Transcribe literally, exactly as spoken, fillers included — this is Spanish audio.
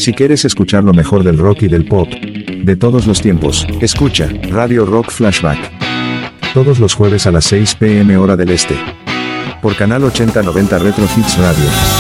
Si quieres escuchar lo mejor del rock y del pop de todos los tiempos, escucha Radio Rock Flashback. Todos los jueves a las seis p m hora del este. Por canal ochenta noventa Retro Hits Radio.